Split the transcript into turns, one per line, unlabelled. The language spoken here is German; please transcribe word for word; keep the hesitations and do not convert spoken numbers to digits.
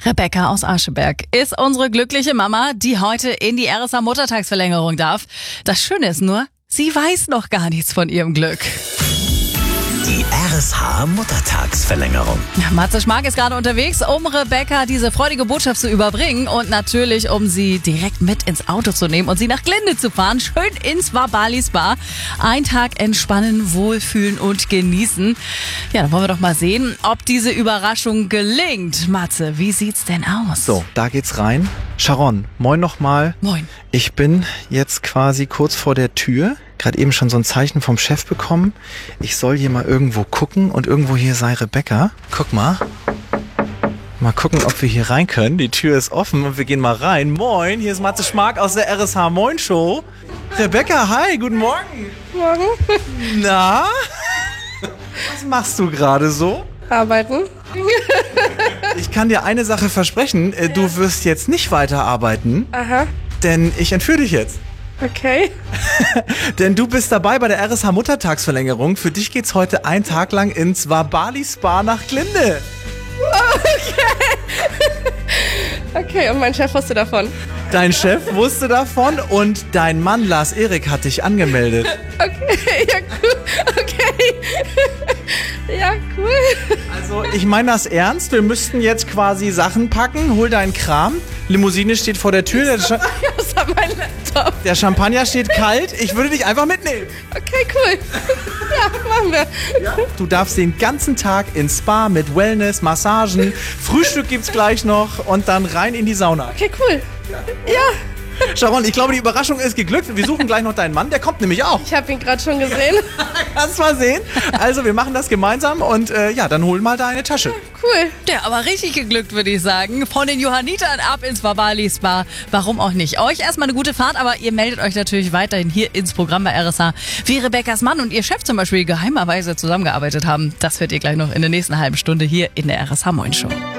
Rebecca aus Ascheberg ist unsere glückliche Mama, die heute in die R S H-Muttertagsverlängerung darf. Das Schöne ist nur, sie weiß noch gar nichts von ihrem Glück.
Die R S H-Muttertagsverlängerung.
Matze Schmark ist gerade unterwegs, um Rebecca diese freudige Botschaft zu überbringen und natürlich, um sie direkt mit ins Auto zu nehmen und sie nach Glinde zu fahren. Schön ins Bali Spa. Ein Tag entspannen, wohlfühlen und genießen. Ja, dann wollen wir doch mal sehen, ob diese Überraschung gelingt. Matze, wie sieht's denn aus?
So, da geht's rein. Sharon, moin nochmal.
Moin.
Ich bin jetzt quasi kurz vor der Tür. Gerade eben schon so ein Zeichen vom Chef bekommen. Ich soll hier mal irgendwo gucken und irgendwo hier sei Rebecca. Guck mal. Mal gucken, ob wir hier rein können. Die Tür ist offen und wir gehen mal rein. Moin, hier ist Matze Schmark aus der R S H Moin Show. Rebecca, hi, guten Morgen.
Morgen.
Na? Was machst du gerade so?
Arbeiten.
Ich kann dir eine Sache versprechen. Du wirst jetzt nicht weiterarbeiten.
Aha.
Denn ich entführe dich jetzt.
Okay.
Denn du bist dabei bei der R S H-Muttertagsverlängerung. Für dich geht's heute einen Tag lang ins Bali Spa nach Glinde.
Okay. Okay, und mein Chef wusste davon.
Dein Chef wusste davon und dein Mann Lars Erik hat dich angemeldet.
Okay, ja cool. Okay. Ja, cool.
Also ich meine das ernst. Wir müssten jetzt quasi Sachen packen. Hol deinen Kram. Limousine steht vor der Tür. Der, Cha-
Das war mein Laptop.
der Champagner steht kalt. Ich würde dich einfach mitnehmen.
Okay, cool. Ja, machen wir.
Du darfst den ganzen Tag ins Spa mit Wellness, Massagen. Frühstück gibt's gleich noch und dann rein in die Sauna.
Okay, cool. Ja,
Sharon, ich glaube, die Überraschung ist geglückt. Wir suchen gleich noch deinen Mann. Der kommt nämlich auch.
ich habe ihn gerade schon gesehen.
Kannst mal sehen. Also wir machen das gemeinsam und äh, ja, dann hol mal deine Tasche.
Cool.
Ja, aber richtig geglückt, würde ich sagen. Von den Johannitern ab ins Bali Spa. Warum auch nicht? Euch erstmal eine gute Fahrt, aber ihr meldet euch natürlich weiterhin hier ins Programm bei R S H. Wie Rebeccas Mann und ihr Chef zum Beispiel geheimerweise zusammengearbeitet haben. Das hört ihr gleich noch in der nächsten halben Stunde hier in der R S H Moin Show.